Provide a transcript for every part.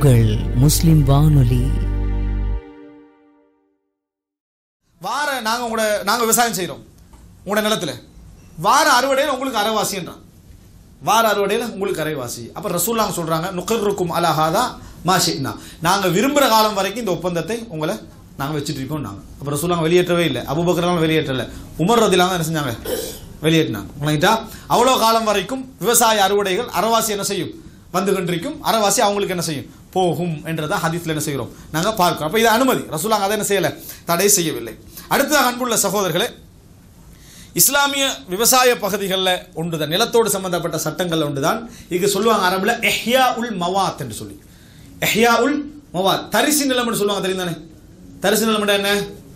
உங்கள் முஸ்லிம் வானொலி. நாங்க விவசாயம் செய்கிறோம் உங்களோட நிலத்தில், வார அறுவடையில் உங்களுக்கு அரைவாசின்றான். வார அறுவடையில் உங்களுக்கு அரைவாசி. அப்போ ரசூலுல்லாஹ் சொல்கிறாங்க, நுகர்ருக்கும் அலஹாதா மாஷினா, நாங்கள் விரும்புகிற காலம் வரைக்கும் இந்த ஒப்பந்தத்தை உங்களை நாங்கள் வச்சுட்டு இருக்கோம். நாங்கள் அப்போ ரசூலுல்லாஹ் வெளியேற்றவே இல்லை, அபூபக்கர்லாம் வெளியேற்றலை, உமர் ரலியல்லாஹு என்ன செஞ்சாங்க, வெளியேற்றினாங்க. அவ்வளோ காலம் வரைக்கும் விவசாய அறுவடைகள் அரைவாசி என்ன செய்யும், வந்து கொண்டிருக்கும். அரைவாசி அவங்களுக்கு என்ன செய்யும், போகும் என்றதான் ஹதீஸ்ல என்ன செய்கிறோம் நாங்கள் பார்க்கிறோம். அப்போ இது அனுமதி, ரசூலுல்லாஹ் அதை என்ன செய்யலை, தடை செய்யவில்லை. அடுத்ததாக அன்புள்ள சகோதரர்களே, இஸ்லாமிய விவசாய பகுதிகளில் ஒன்றுதான், நிலத்தோடு சம்பந்தப்பட்ட சட்டங்கள் ஒன்றுதான். இதுக்கு சொல்லுவாங்க அரபில் எஹ்யா உல் மவாத் என்று சொல்லி. எஹ்யா உல் மவாத், தரிசு நிலம் என்று சொல்லுவாங்க, தெரியும் தானே? தரிசு நிலம் என்ன?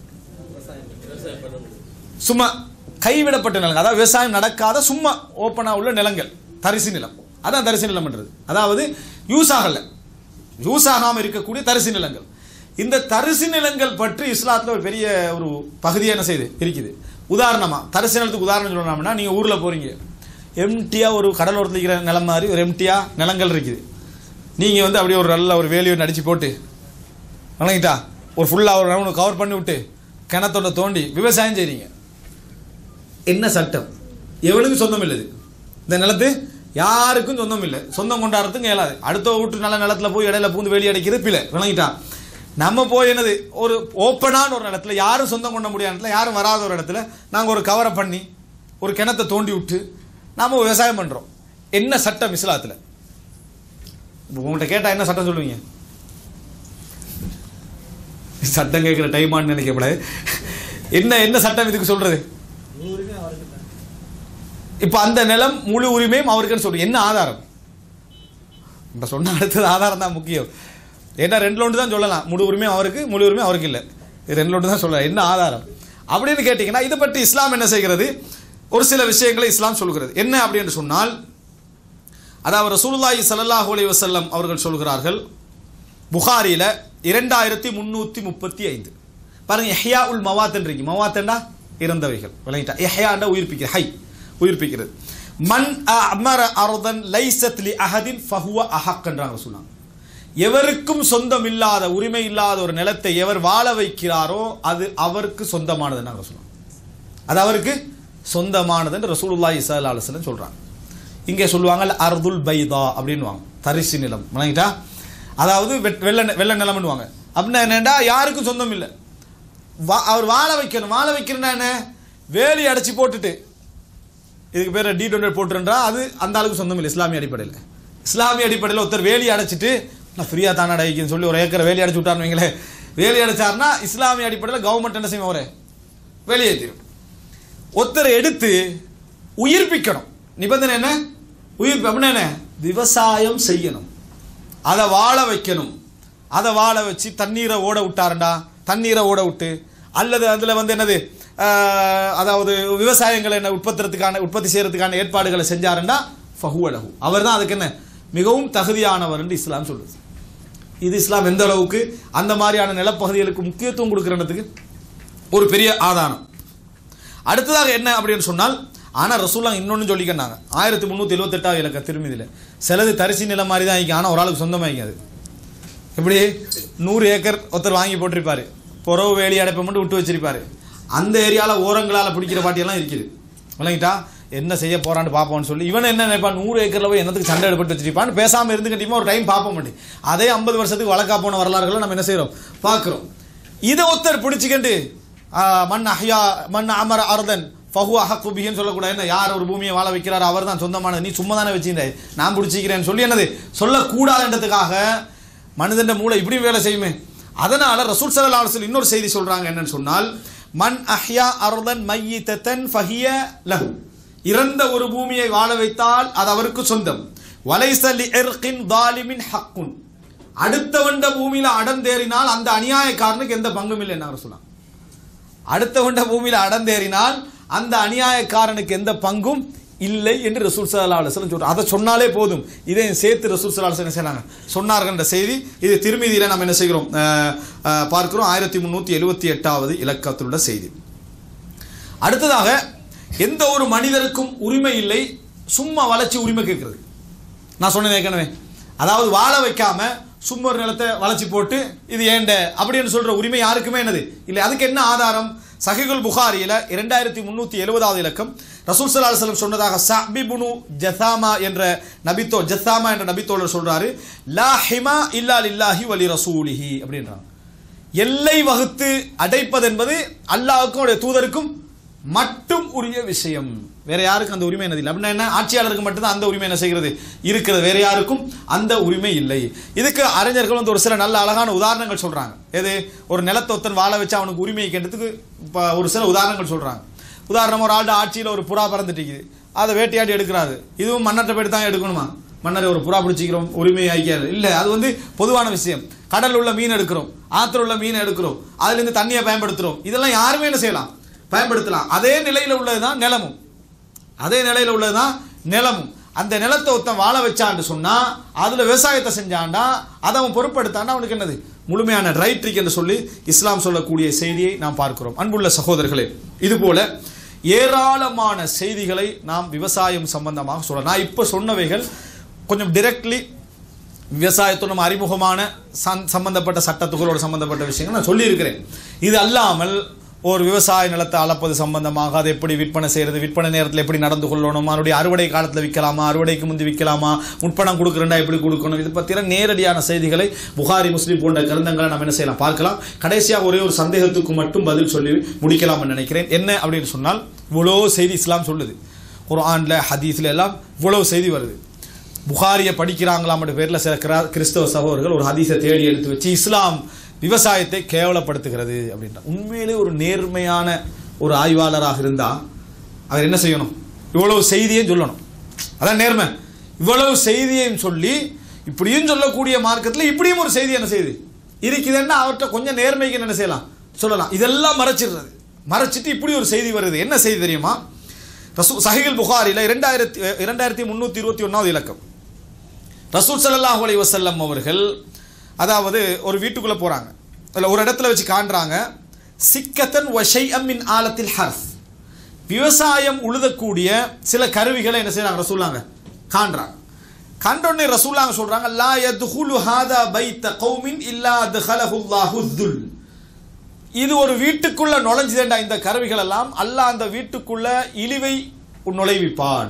சும்மா கைவிடப்பட்ட நிலங்கள், அதாவது விவசாயம் நடக்காத சும்மா ஓப்பனா உள்ள நிலங்கள் தரிசு நிலம். அதான் தரிசு நிலம் என்றது. அதாவது யூஸ் ஆகாமல் இருக்கக்கூடிய தரிசு நிலங்கள். இந்த தரிசு நிலங்கள் பற்றி இஸ்லாத்தில் ஒரு பெரிய ஒரு பகுதியை என்ன செய்யுது இருக்குது. உதாரணமா தரிசு நிலத்துக்கு உதாரணம் சொல்லணும்னா, நீங்க ஊர்ல போறீங்க, எம்டியா ஒரு கடலோரத்தில் இருக்கிற நிலம் மாதிரி ஒரு எம்டியா நிலங்கள் இருக்குது. நீங்க வந்து அப்படியே ஒரு நல்ல ஒரு வேலியை அடிச்சு போட்டு வணங்கிட்டா ஒரு ஃபுல்லா ஒரு ரவுண்ட் கவர் பண்ணி விட்டு கிணத்தோட தோண்டி விவசாயம் செய்றீங்க. என்ன சட்டம்? எவனுக்கும் சொந்தம் இல்லை. இந்த நிலத்து யாருக்கும் சொந்தம் இல்லை, சொந்தம் கொண்டாடுறதுக்கு இயலாது. அடுத்த வீட்டு நல்ல நிலத்துல போய் இடையில பூந்து வெளியே அடிக்கிறது பிள்ளை விளங்கிட்டா. நம்ம போய் என்னது, ஒரு ஓப்பனான ஒரு இடத்துல, யாரும் சொந்தம் கொண்ட முடியாத இடத்துல, யாரும் வராத ஒரு இடத்துல நாங்கள் ஒரு கவரை பண்ணி ஒரு கிணத்தை தோண்டி விட்டு நாம விவசாயம் பண்றோம். என்ன சட்டம் இஸ்லாத்துல? உங்கள்கிட்ட கேட்டா என்ன சட்டம் சொல்லுவீங்க? சட்டம் கேட்கிற டைமான்னு நினைக்கப்படாது. என்ன சட்டம் இதுக்கு சொல்றது? இப்ப அந்த நிலம் முழு உரிமையும் அவருக்குன்னு சொல்றோம். என்ன ஆதாரம்? இப்ப சொன்ன அடுத்தது ஆதாரம் தான் முக்கியம். ஏன்னா ரெண்டு லோண்டு தான் சொல்லலாம், முழு உரிமையும் அவருக்கு, முழு உரிமையும் அவருக்கு இல்லை. இது ரெண்டு லோண்டு தான் சொல்லலாம். என்ன ஆதாரம் அப்படின்னு கேட்டீங்கன்னா, இதை பற்றி இஸ்லாம் என்ன செய்கிறது, ஒரு சில விஷயங்களை இஸ்லாம் சொல்கிறது. என்ன அப்படின்னு சொன்னால், அதாவது ரசூலுல்லாஹி ஸல்லல்லாஹு அலைஹி வஸல்லம் அவர்கள் சொல்கிறார்கள், புகாரில 2335 பாருங்க, எஹ்யா உல் மவாத் என்றீங்க. மவாத்தண்டா இறந்தவைகள், விளங்கிட்டா? எஹ்யாண்டா உயிர்ப்பிக்கிற, ஹை உயிர்ப்பிக்கிறது. மன் அமர அர்தன் லைஸத் லி அஹதின் ஃபஹுவ அஹக் என்றாங்க சொன்னாங்க. எவருக்கும் சொந்தம் இல்லாத, உரிமை இல்லாத ஒரு நிலத்தை எவர் வாழ வைக்கிறாரோ அது அவருக்கு சொந்தமானது நாங்க சொன்னோம். அது அவருக்கு சொந்தமானது என்று ரசூலுல்லாஹி ஸல்லல்லாஹு அலைஹி வஸல்லம் சொல்றாங்க. இங்கே சொல்லுவாங்க அர்துல் பைதா அப்படின்னுவாங்க, தரிசு நிலம், விளங்கிட்டா? அதாவது வெள்ள நிலம்னுவாங்க. அப்படின்னா என்னடா, யாருக்கும் சொந்தம் இல்லை, அவர் வாழ வைக்கணும். வாழ வைக்கிறேன்னா என்ன, வேலி அடைச்சி போட்டுட்டு, இதுக்கு பேர் D200 போட்டுன்றா, அது அந்த அளவுக்கு சொந்தம் இல்லை இஸ்லாமிய அடிப்படையில். இஸ்லாமிய அடிப்படையில் ஒருத்தர் வேலி அடைச்சிட்டு நான் ஃப்ரீயா தானே அடைக்குன்னு சொல்லி ஒரு ஏக்கரை வேலி அடைச்சு விட்டாருன்னு வைங்களேன், வேலி அடைச்சாருன்னா இஸ்லாமிய அடிப்படையில் கவர்மெண்ட் என்ன செய்யும், அவரை வெளியேற்றிடும். ஒருத்தரை எடுத்து உயிர்ப்பிக்கணும். நிபந்தனை என்ன? உயிர்ப்பு. அப்படின்னா என்ன? விவசாயம் செய்யணும், அதை வாழ வைக்கணும். அதை வாழ வச்சு தண்ணீரை ஓட விட்டாருண்டா, தண்ணீரை ஓட விட்டு, அல்லது அதில் வந்து என்னது, அதாவது விவசாயங்களை என்ன உற்பத்தி செய்யறதுக்கான ஏற்பாடுகளை செஞ்சாருண்டா ஃபஹுவ லஹு, அவர் தான் அதுக்கு என்ன மிகவும் தகுதியானவர் என்று இஸ்லாம் சொல்லுது. இது இஸ்லாம் எந்த அளவுக்கு அந்த மாதிரியான நிலப்பகுதிகளுக்கு முக்கியத்துவம் கொடுக்கிறதுக்கு ஒரு பெரிய ஆதாரம். அடுத்ததாக என்ன அப்படின்னு சொன்னால், ஆனால் ரசூலுல்லாஹ் இன்னொன்று சொல்லிக்கிறாங்க, 1378 இலக்க திருமதியில் சிலது தரிசி நிலம் மாதிரி தான் ஆகிக்கும், ஆனால் ஒரு ஆளுக்கு சொந்தமாகிக்கும். அது எப்படி 100 ஏக்கர் ஒருத்தர் வாங்கி போட்டிருப்பாரு, புறவு வேலி அடைப்பை மட்டும் விட்டு வச்சிருப்பாரு. அந்த ஏரியாவில் ஓரங்களால் பிடிக்கிற பாட்டியெல்லாம் இருக்குது, விளங்கிட்டா? என்ன செய்ய போறான்னு பார்ப்போம்னு சொல்லி இவன் என்ன நினைப்பான், 100 ஏக்கர்ல போய் என்னத்துக்கு சண்டை எடுப்பட்டு வச்சிருப்பான்னு பேசாமல் இருந்து கட்டியுமா ஒரு டைம் பார்ப்ப மாட்டேன். அதே 50 வருஷத்துக்கு வழக்கா போன வரலாறுகளை நம்ம என்ன செய்யறோம், பார்க்கிறோம். இதை ஒருத்தர் பிடிச்சிக்கிட்டு மண் அமர அர்தன் ஃபஹுவ அஹக்கு பிஹின்னு சொல்லக்கூடாது. என்ன, யார் ஒரு பூமியை வாழ வைக்கிறாரோ அவர் தான் சொந்தமானது, நீ சும்மா தானே வச்சிருந்தாய், நான் பிடிச்சிக்கிறேன்னு சொல்லி என்னது சொல்லக்கூடாதுன்றதுக்காக மனிதன் மூளை இப்படி வேலை செய்யுமே. அதனால ரசூல் ஸல்லல்லாஹு அலைஹி வஸல்லம் இன்னொரு செய்தி சொல்றாங்க, என்னன்னு சொன்னால், மன் அஹ்யா அர்தன் மய்யிதன் ஃபஹிய லஹு, இறந்த ஒரு பூமியை வாழ வைத்தால் அது அவருக்கு சொந்தம். வலைஸ லிஇர்கின் ஸாலிமின் ஹக்குன், அடுத்தவண்ட பூமியில அடந்தேறினால் அந்த அநியாயக்காரனுக்கு எந்த பங்கும் இல்லை என்ன சொல்லலாம். அடுத்தவண்ட பூமியில அடந்தேறினால் அந்த அநியாயக்காரனுக்கு எந்த பங்கும் இல்லை என்று ரசூல் ஸல்லல்லாஹு அலைஹி வஸல்லம் சொல்றாங்க. அதை சொன்னாலே போதும், இதையும் சேர்த்து ரசூல் ஸல்லல்லாஹு அலைஹி வஸல்லம் என்ன சொன்னார்கள் என்ற செய்தி இது திருமதியில நம்ம என்ன செய்கிறோம் பார்க்கிறோம், 1378 இலக்கத்திலுள்ள செய்தி. அடுத்ததாக, எந்த ஒரு மனிதருக்கும் உரிமை இல்லை சும்மா வளர்ச்சி உரிமை கேட்கிறது. நான் சொன்னேன் ஏற்கனவே, அதாவது வாழ வைக்காம சும்மா ஒரு நிலத்தை வளைச்சி போட்டு இது ஏண்ட அப்படின்னு சொல்ற உரிமை யாருக்குமே என்னது இல்லை. அதுக்கு என்ன ஆதாரம்? சஹீஹுல் புகாரியில 2370வது இலக்கம் ரசூல் ஸல்லல்லாஹு அலைஹி வஸல்லம் சொன்னதாக ஸஅப் இப்னு ஜஸாமா என்ற நபித்தோழர் சொல்றாரு, லா ஹிமா இல்லா லில்லாஹி வ லிரசூலிஹி அப்படின்றாங்க. எல்லை வகுத்து அடைப்பது என்பது அல்லாஹ்வுக்கும் அவருடைய தூதருக்கும் மட்டும் உரிய விஷயம். வேற யாருக்கும் அந்த உரிமை என்னது இல்லை. அப்படின்னா என்ன? ஆட்சியாளருக்கு மட்டும்தான் அந்த உரிமை என்ன செய்கிறது இருக்கிறது, வேற யாருக்கும் அந்த உரிமை இல்லை. இதுக்கு அறிஞர்கள் வந்து ஒரு சில நல்ல அழகான உதாரணங்கள் சொல்றாங்க. எது? ஒரு நிலத்தொத்தன் வாழ வச்சு அவனுக்கு உரிமையை கேட்டதுக்கு ஒரு சில உதாரணங்கள் சொல்றாங்க. உதாரணம், ஒரு ஆள்ட ஆட்சியில் ஒரு புறா பறந்துட்டு அதை வேட்டையாடி எடுக்கிறாரு. இதுவும் மன்னர்கிட்ட போயிட்டு தான் எடுக்கணுமா? மன்னர் ஒரு புறா பிடிச்சிக்கிறோம் உரிமையை ஐக்கியாது இல்லை, அது வந்து பொதுவான விஷயம். கடல் உள்ள மீன் எடுக்கிறோம், ஆத்துல உள்ள மீன் எடுக்கிறோம், அதுல இருந்து தண்ணியை பயன்படுத்துறோம், இதெல்லாம் யாருமே என்ன செய்யலாம்? பயன்படுத்தலாம். அதே நிலையில உள்ளதுதான் நிலமும். அந்த நிலத்தை ஒருத்தன் வாழ வச்சான்னு சொன்னா, அதுல விவசாயத்தை செஞ்சாண்டா, அதை அவன் பொறுப்படுத்தாண்டா அவனுக்கு என்னது முழுமையான ரைட் இருக்கு என்று சொல்லி இஸ்லாம் சொல்லக்கூடிய செய்தியை நாம் பார்க்கிறோம். அன்புள்ள சகோதரர்களே, இது போல ஏராளமான செய்திகளை நாம் விவசாயம் சம்பந்தமாக சொல்லலாம். நான் இப்ப சொன்னவைகள் கொஞ்சம் டைரக்ட்லி விவசாயத்தோட நம்ம அறிமுகமான சம்பந்தப்பட்ட சட்டத்துகளோடு சம்பந்தப்பட்ட விஷயங்கள் நான் சொல்லி இருக்கிறேன். இது அல்லாமல் ஒரு விவசாய நிலத்தை அளப்பது சம்பந்தமாக, அதை எப்படி விற்பனை செய்யறது, விற்பனை நேரத்தில் எப்படி நடந்து கொள்ளணும், அதனுடைய அறுவடை காலத்தில் விற்கலாமா, அறுவடைக்கு முந்தி விற்கலாமா, முற்பணம் கொடுக்குறா எப்படி கொடுக்கணும், இது பற்றின நேரடியான செய்திகளை புகாரி, முஸ்லிம் போன்ற கிரந்தங்களை நம்ம என்ன செய்யலாம் பார்க்கலாம். கடைசியாக ஒரே ஒரு சந்தேகத்துக்கு மட்டும் பதில் சொல்லி முடிக்கலாம்னு நினைக்கிறேன். என்ன அப்படின்னு சொன்னால், இவ்வளோ செய்தி இஸ்லாம் சொல்லுது, குர்ஆன்ல ஹதீஸ்ல எல்லாம் இவ்வளவு செய்தி வருது. புகாரியை படிக்கிறாங்களாம் பேரில் சில கிறிஸ்தவ சகோதரர்கள் ஒரு ஹதீஸை தேடி எடுத்து வச்சு இஸ்லாம் விவசாயத்தை கேவலப்படுத்துகிறது அப்படின்ற. உண்மையிலே ஒரு நேர்மையான ஒரு ஆய்வாளராக இருந்தா அவர் என்ன செய்யணும்? இவ்வளவு செய்தியையும் சொல்லணும். அதான் நேர்மை. இவ்வளவு செய்தியையும் சொல்லி இப்படியும் சொல்லக்கூடிய மார்க்கத்தில் இப்படியும் ஒரு செய்தி என்ன செய்யுது இருக்குதுன்னா அவர்கிட்ட கொஞ்சம் நேர்மைக்கு என்ன செய்யலாம் சொல்லலாம். இதெல்லாம் மறைச்சிட்டு இப்படி ஒரு செய்தி வருது. என்ன செய்தி தெரியுமா? சஹீஹுல் புகாரில 2321வது இலக்கம் ரசூல் ஸல்லல்லாஹு அலைஹி வஸல்லம் அவர்கள் அதாவது ஒரு வீட்டுக்குள்ள போறாங்க, இல்ல ஒரு இடத்துல வச்சு காண்றாங்க, சிக்கத்தன் வ ஷைஅம் மின் ஆலத்தில் ஹர்ஸ், விவசாயம் உழுதக்கூடிய சில கருவிகளை என்ன செய்றாங்க ரசூலுல்லாஹ் காண்றாங்க. கண்டோனே ரசூலுல்லாஹ் சொல்றாங்க, லா யத்ஹுலு ஹாதா பைத கௌமின் இல்லா தஹலஹுல்லாஹு துல், இது ஒரு வீட்டுக்குள்ள நுழைஞ்சதுண்டா இந்த கருவிகள் எல்லாம் அல்லாஹ் அந்த வீட்டுக்குள்ள இழிவை நுழைவிப்பான்,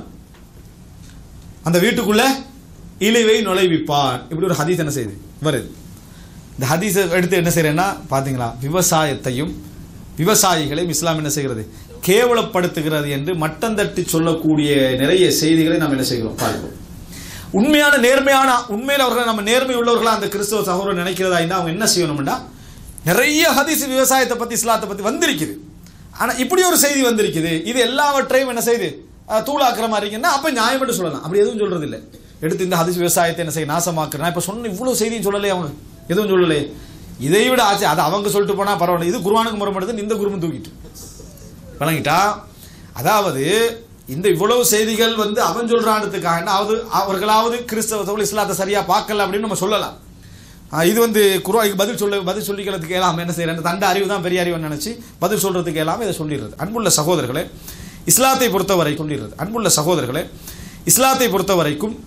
அந்த வீட்டுக்குள்ள இழிவை நுழைவிப்பான். இப்படி ஒரு ஹதீஸ் என்ன செய்யுது வருது. இந்த ஹதீஸை எடுத்து என்ன செய்யறேன்னா பாத்தீங்களா, விவசாயத்தையும் விவசாயிகளையும் இஸ்லாம் என்ன செய்கிறது கேவலப்படுத்துகிறது என்று மட்டம் தட்டி சொல்லக்கூடிய நிறைய செய்திகளை நாம் என்ன செய்கிறோம் பார்க்கிறோம். உண்மையான நேர்மையான உண்மையில் அவர்கள் நம்ம நேர்மை உள்ளவர்களா அந்த கிறிஸ்தவ சகோதரர் நினைக்கிறதா இருந்தால் அவங்க என்ன செய்யணும்னா, நிறைய ஹதீஸ் விவசாயத்தை பத்தி இஸ்லாத்தை பத்தி வந்திருக்குது, ஆனா இப்படி ஒரு செய்தி வந்திருக்குது, இது எல்லாவற்றையும் என்ன செய்து தூளாக்குற மாதிரி இருக்குன்னா அப்ப நியாயம் என்று சொல்லலாம். அப்படி எதுவும் சொல்றது இல்லை. எடுத்து இந்த ஹதீஸ் விவசாயத்தை என்ன செய்ய நாசமாக்குறேன் இப்ப சொன்ன இவ்வளவு செய்தியும் சொல்லலையே, அவங்க எதுவும் சொல்லலையே. இதை விட ஆச்சு அது அவங்க சொல்லிட்டு போனா பரவாயில்ல, இது குர்ஆனுக்கு முரண்படுது, இந்த குருமன் தூக்கிட்டு வழங்கிட்டா. அதாவது இந்த இவ்வளவு செய்திகள் வந்து அவன் சொல்றான்றதுக்காக அவர்களாவது கிறிஸ்தவ இஸ்லாத்தை சரியா பார்க்கல அப்படின்னு நம்ம சொல்லலாம். இது வந்து குர்ஆனுக்கு பதில் சொல்லிக்கிறதுக்கு எல்லாம் என்ன செய்யறேன், தண்ட அறிவு தான் பெரிய அறிவு நினைச்சு பதில் சொல்றதுக்கு எல்லாம் இதை சொல்லிடுறது. அன்புள்ள சகோதரர்களே, இஸ்லாத்தை பொறுத்த வரைக்கும்